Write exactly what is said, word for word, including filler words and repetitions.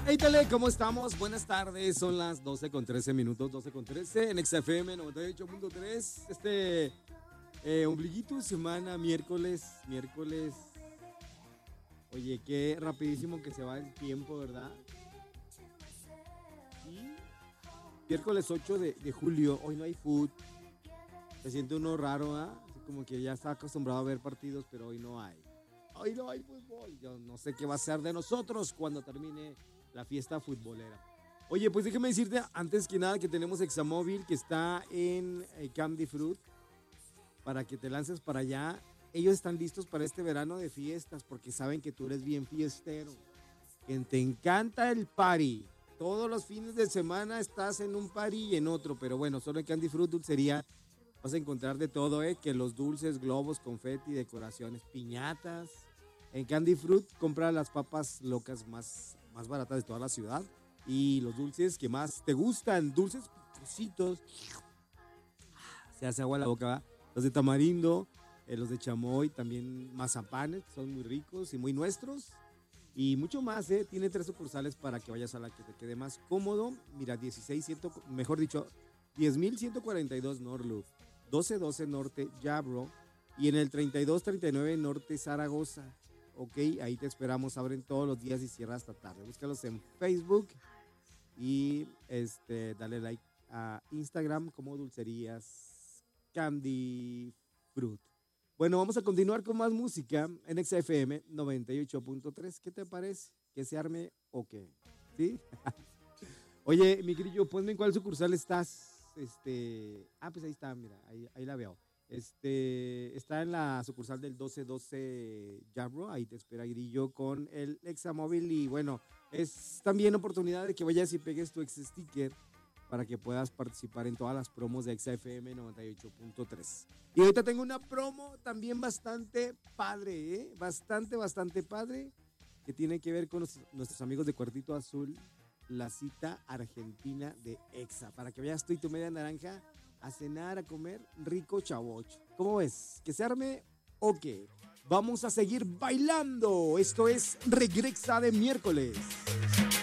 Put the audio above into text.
Hey, Tele, ¿cómo estamos? Buenas tardes, son las doce con trece minutos, doce con trece en X F M noventa y ocho punto tres. Este eh, ombliguito de semana, miércoles, miércoles. Oye, qué rapidísimo que se va el tiempo, ¿verdad? Sí. Miércoles ocho de, de julio, hoy no hay food. Se siente uno raro, ¿ah? Así como que ya está acostumbrado a ver partidos, pero hoy no hay. Hoy no hay fútbol. Yo no sé qué va a ser de nosotros cuando termine la fiesta futbolera. Oye, pues déjame decirte antes que nada que tenemos Examóvil que está en eh, Candy Fruit para que te lances para allá. Ellos están listos para este verano de fiestas porque saben que tú eres bien fiestero, que te encanta el party. Todos los fines de semana estás en un party y en otro, pero bueno, solo en Candy Fruit Dulcería vas a encontrar de todo, ¿eh? Que los dulces, globos, confeti, decoraciones, piñatas. En Candy Fruit compra las papas locas más, más baratas de toda la ciudad y los dulces que más te gustan, dulces picositos. Se hace agua en la boca, ¿va? Los de tamarindo, eh, los de chamoy, también mazapanes, que son muy ricos y muy nuestros. Y mucho más, ¿eh? Tiene tres sucursales para que vayas a la que te quede más cómodo. Mira, dieciséis, cien, mejor dicho, diez mil ciento cuarenta y dos Norloop, doce doce Norte Yabro y en el treinta y dos treinta y nueve Norte Zaragoza. Ok, ahí te esperamos, abren todos los días y cierra hasta tarde. Búscalos en Facebook y este, dale like a Instagram como Dulcerías Candy Fruit. Bueno, vamos a continuar con más música en X F M noventa y ocho punto tres. ¿Qué te parece? ¿Que se arme o qué? ¿Sí? Oye, mi grillo, ponme en cuál sucursal estás. Este, ah, pues ahí está, mira, ahí, ahí la veo. Este, está en la sucursal del doce doce Jabro, ahí te espera Grillo con el Examóvil y bueno, es también oportunidad de que vayas y pegues tu ex sticker para que puedas participar en todas las promos de X F M noventa y ocho punto tres. Y ahorita tengo una promo también bastante padre, ¿eh? Bastante, bastante padre, que tiene que ver con los, nuestros amigos de Cuartito Azul, la cita argentina de Exa, para que vayas tú y tu media naranja a cenar, a comer rico chavocho. ¿Cómo ves? ¿Que se arme o qué? Vamos a seguir bailando. Esto es Regresa de miércoles.